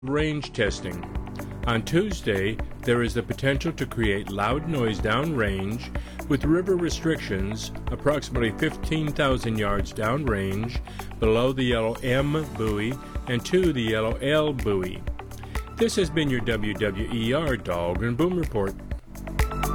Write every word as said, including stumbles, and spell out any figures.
Range testing. On Tuesday, there is the potential to create loud noise downrange with river restrictions approximately fifteen thousand yards downrange below the yellow M buoy and to the yellow L buoy. This has been your W W E R Dog and Boom Report.